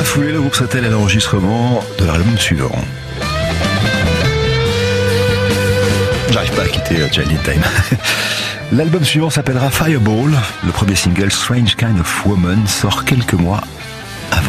foulée, le groupe s'attelle à l'enregistrement de leur album suivant. J'arrive pas à quitter Giant Time. L'album suivant s'appellera Fireball. Le premier single, Strange Kind of Woman, sort quelques mois